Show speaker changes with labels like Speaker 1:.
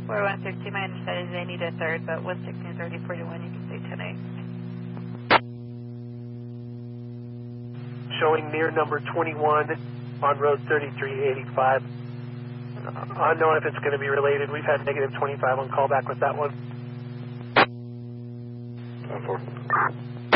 Speaker 1: 4160, my understanding is they need a third, but 1163041, you can say 10-8.
Speaker 2: Showing near number 21 on road 3385. Unknown if it's going to be related. We've had negative 25 on callback with that one.
Speaker 3: 10-4.